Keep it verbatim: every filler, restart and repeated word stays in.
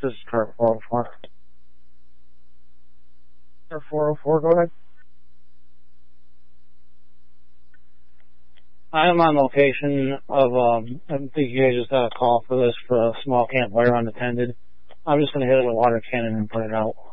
This is car four oh four. Car four oh four, go ahead. I'm on location of, um, I think you guys just got a call for this for a small campfire unattended. I'm just going to hit it with a water cannon and put it out.